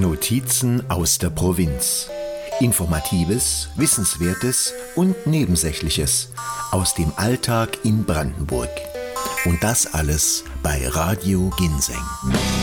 Notizen aus der Provinz. Informatives, Wissenswertes und Nebensächliches aus dem Alltag in Brandenburg. Und das alles bei Radio Ginseng.